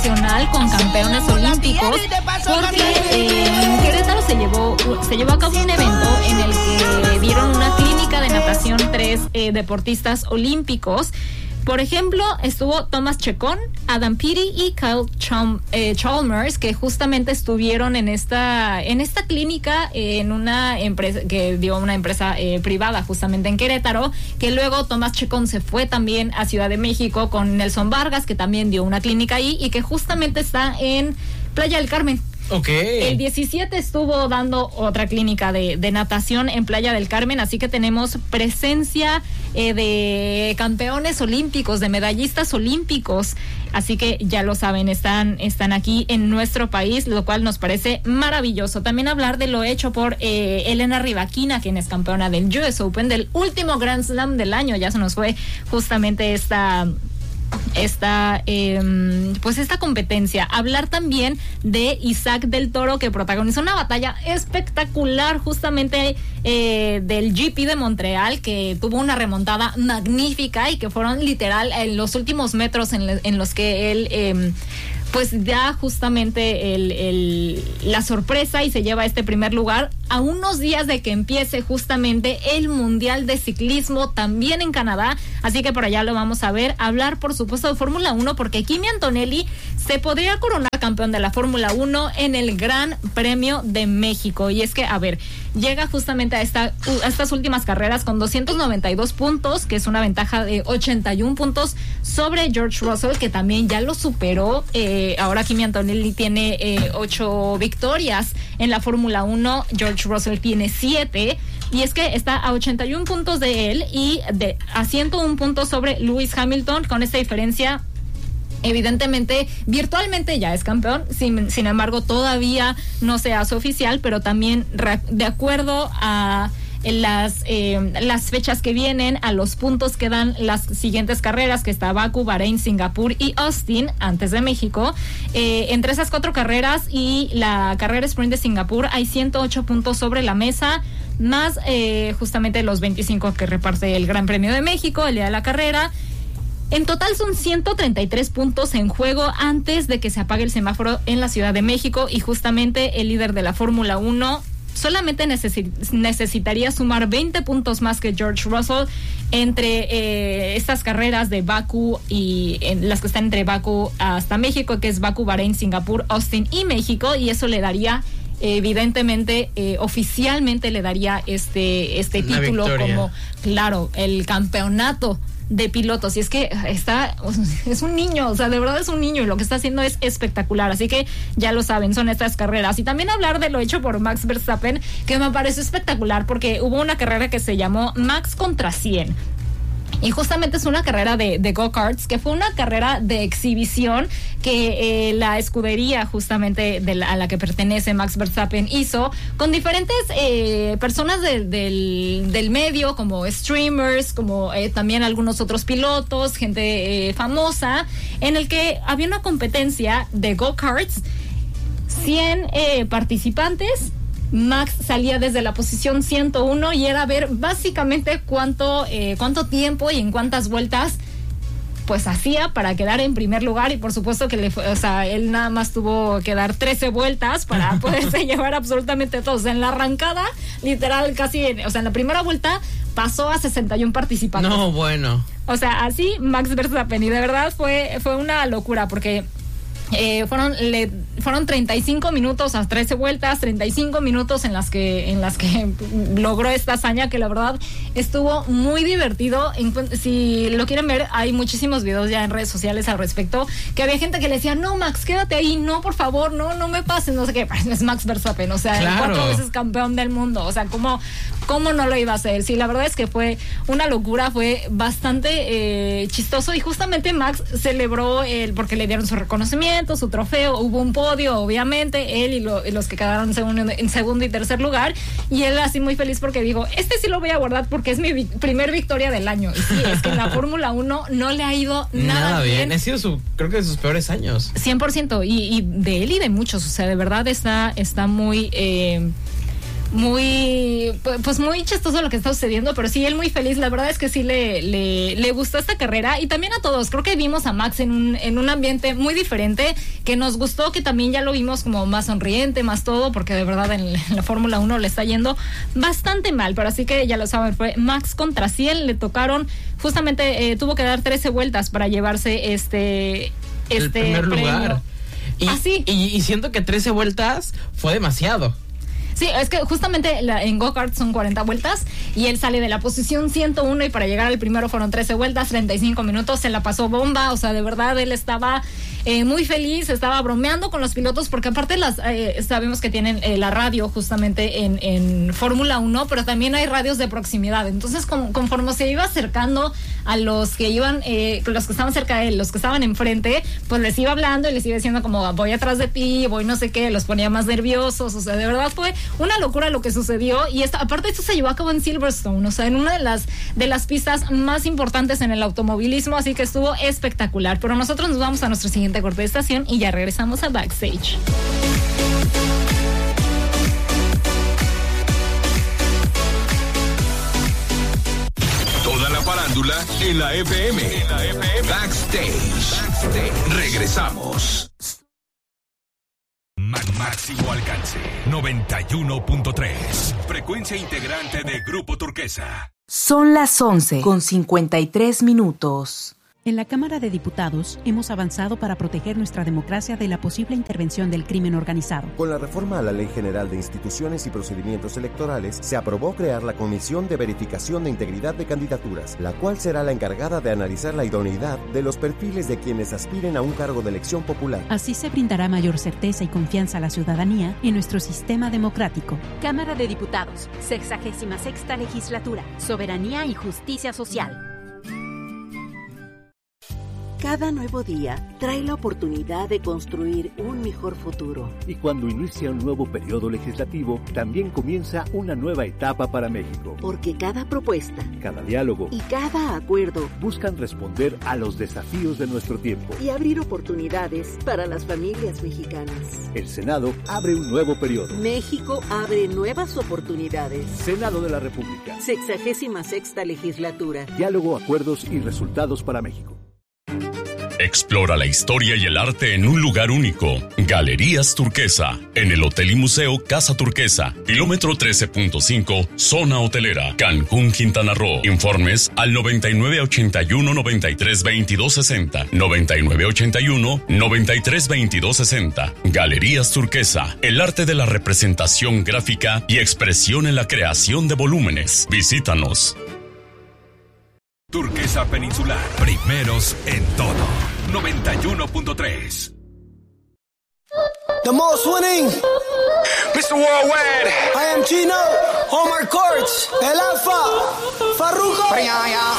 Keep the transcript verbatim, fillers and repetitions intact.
nacional con campeones olímpicos, porque eh, en Querétaro se llevó, se llevó a cabo un evento en el que dieron una clínica de natación tres eh, deportistas olímpicos. Por ejemplo, estuvo Thomas Chacón, Adam Peaty y Kyle Chal- eh, Chalmers, que justamente estuvieron en esta en esta clínica eh, en una empresa que dio una empresa eh, privada justamente en Querétaro, que luego Thomas Chacón se fue también a Ciudad de México con Nelson Vargas, que también dio una clínica ahí y que justamente está en Playa del Carmen. Okay. El diecisiete estuvo dando otra clínica de, de natación en Playa del Carmen, así que tenemos presencia eh, de campeones olímpicos, de medallistas olímpicos, así que ya lo saben, están, están aquí en nuestro país, lo cual nos parece maravilloso. También hablar de lo hecho por eh, Elena Rybakina, quien es campeona del U S Open, del último Grand Slam del año. Ya se nos fue justamente esta... esta eh, pues esta competencia. Hablar también de Isaac del Toro, que protagonizó una batalla espectacular justamente eh, del G P de Montreal, que tuvo una remontada magnífica y que fueron literal en los últimos metros en, le, en los que él eh, pues da justamente el, el, la sorpresa y se lleva este primer lugar a unos días de que empiece justamente el Mundial de Ciclismo también en Canadá, así que por allá lo vamos a ver. Hablar por supuesto de Fórmula uno, porque Kimi Antonelli se podría coronar campeón de la Fórmula uno en el Gran Premio de México, y es que, a ver, llega justamente a, esta, a estas últimas carreras con doscientos noventa y dos puntos, que es una ventaja de ochenta y un puntos sobre George Russell, que también ya lo superó. eh, ahora Kimi Antonelli tiene eh, ocho victorias en la Fórmula uno, George Russell tiene siete, y es que está a ochenta y un puntos de él y de, a ciento un puntos sobre Lewis Hamilton. Con esta diferencia, evidentemente, virtualmente ya es campeón, sin, sin embargo todavía no se hace oficial, pero también re, de acuerdo a las eh, las fechas que vienen, a los puntos que dan las siguientes carreras, que está Bakú, Bahrein, Singapur y Austin antes de México, eh, entre esas cuatro carreras y la carrera sprint de Singapur hay ciento ocho puntos sobre la mesa, más eh, justamente los veinticinco que reparte el Gran Premio de México el día de la carrera. En total son ciento treinta y tres puntos en juego antes de que se apague el semáforo en la Ciudad de México, y justamente el líder de la Fórmula uno solamente necesi- necesitaría sumar veinte puntos más que George Russell entre eh, estas carreras de Bakú y en las que están entre Bakú hasta México, que es Bakú, Bahrein, Singapur, Austin y México, y eso le daría evidentemente eh, oficialmente le daría este este Una título victoria. como, claro, el campeonato de pilotos. Y es que está, es un niño, o sea, de verdad es un niño, y lo que está haciendo es espectacular, así que ya lo saben, son estas carreras. Y también hablar de lo hecho por Max Verstappen, que me pareció espectacular, porque hubo una carrera que se llamó Max contra cien, y justamente es una carrera de, de go-karts, que fue una carrera de exhibición que eh, la escudería justamente de la, a la que pertenece Max Verstappen hizo con diferentes eh, personas de, del, del medio, como streamers, como eh, también algunos otros pilotos, gente eh, famosa, en el que había una competencia de go-karts, cien eh, participantes. Max salía desde la posición ciento uno y era ver básicamente cuánto eh, cuánto tiempo y en cuántas vueltas pues hacía para quedar en primer lugar, y por supuesto que le fue, o sea, él nada más tuvo que dar trece vueltas para poderse llevar absolutamente todos. En la arrancada, literal, casi, en, o sea, en la primera vuelta pasó a sesenta y uno participantes. No, bueno. O sea, así Max Verstappen, y de verdad fue fue una locura, porque Eh, fueron le, fueron treinta y cinco minutos a trece vueltas, treinta y cinco minutos en las que en las que logró esta hazaña, que la verdad estuvo muy divertido. En, si lo quieren ver, hay muchísimos videos ya en redes sociales al respecto, que había gente que le decía, no, Max, quédate ahí, no, por favor, no, no me pases, no sé qué. Es Max Verstappen, o sea, claro, cuatro veces campeón del mundo, o sea, ¿cómo, cómo no lo iba a hacer? Sí, la verdad es que fue una locura, fue bastante eh, chistoso, y justamente Max celebró el, porque le dieron su reconocimiento, su trofeo, hubo un podio, obviamente, él y, lo, y los que quedaron en segundo, en segundo y tercer lugar, y él así muy feliz porque dijo, este sí lo voy a guardar porque es mi vi- primer victoria del año. Y sí, es que en la Fórmula uno no le ha ido nada, nada bien. bien. Ha sido su, creo que de sus peores años. cien por ciento, y, y de él y de muchos, o sea, de verdad está, está muy... Eh, muy, pues muy chistoso lo que está sucediendo, pero sí, él muy feliz. La verdad es que sí le, le, le gustó esta carrera, y también a todos. Creo que vimos a Max en un, en un ambiente muy diferente, que nos gustó, que también ya lo vimos como más sonriente, más todo, porque de verdad en, en la Fórmula uno le está yendo bastante mal. Pero así que ya lo saben, fue Max contra Ciel, le tocaron, justamente eh, tuvo que dar trece vueltas para llevarse este, este el primer premio. lugar. Y, ¿Ah, sí? y, y siento que trece vueltas fue demasiado. Sí, es que justamente la, en go-kart son cuarenta vueltas y él sale de la posición ciento uno y para llegar al primero fueron trece vueltas, treinta y cinco minutos, se la pasó bomba. O sea, de verdad él estaba eh, muy feliz, estaba bromeando con los pilotos, porque aparte las eh, sabemos que tienen eh, la radio justamente en, en Fórmula uno, pero también hay radios de proximidad. Entonces con, conforme se iba acercando a los que iban, eh, los que estaban cerca de él, los que estaban enfrente, pues les iba hablando y les iba diciendo como voy atrás de ti, voy no sé qué, los ponía más nerviosos. O sea, de verdad fue una locura lo que sucedió. Y esta, aparte esto se llevó a cabo en Silverstone, o sea, en una de las de las pistas más importantes en el automovilismo, así que estuvo espectacular. Pero nosotros nos vamos a nuestro siguiente corte de estación y ya regresamos a Backstage. Toda la farándula en la F M. En la F M. Backstage. Backstage. Regresamos. Máximo alcance noventa y uno punto tres. Frecuencia integrante de Grupo Turquesa. Son las once con cincuenta y tres minutos. En la Cámara de Diputados hemos avanzado para proteger nuestra democracia de la posible intervención del crimen organizado. Con la reforma a la Ley General de Instituciones y Procedimientos Electorales, se aprobó crear la Comisión de Verificación de Integridad de Candidaturas, la cual será la encargada de analizar la idoneidad de los perfiles de quienes aspiren a un cargo de elección popular. Así se brindará mayor certeza y confianza a la ciudadanía en nuestro sistema democrático. Cámara de Diputados, sexagésima sexta legislatura, soberanía y justicia social. Cada nuevo día trae la oportunidad de construir un mejor futuro. Y cuando inicia un nuevo periodo legislativo, también comienza una nueva etapa para México. Porque cada propuesta, cada diálogo y cada acuerdo buscan responder a los desafíos de nuestro tiempo y abrir oportunidades para las familias mexicanas. El Senado abre un nuevo periodo. México abre nuevas oportunidades. Senado de la República. Sexagésima sexta legislatura. Diálogo, acuerdos y resultados para México. Explora la historia y el arte en un lugar único. Galerías Turquesa, en el Hotel y Museo Casa Turquesa, kilómetro trece punto cinco, zona hotelera, Cancún, Quintana Roo. Informes al noventa y nueve ochenta y uno noventa y tres veintidós sesenta, noventa y nueve ochenta y uno noventa y tres veintidós sesenta. Galerías Turquesa, el arte de la representación gráfica y expresión en la creación de volúmenes. Visítanos. Turquesa Peninsular, primeros en todo. noventa y uno punto tres. The most winning, mister Worldwide. I am Gino, Omar Courts, El Alfa, Farruko.